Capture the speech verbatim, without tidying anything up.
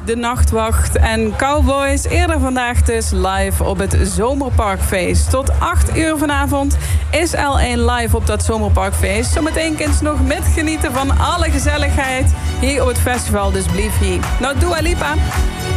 De Nachtwacht en Cowboys. Eerder vandaag dus live op het Zomerparkfeest. Tot acht uur vanavond is L één live op dat Zomerparkfeest. Zometeen kunt je nog metgenieten van alle gezelligheid hier op het festival. Dus blijf hier. Nou, Dua Lipa.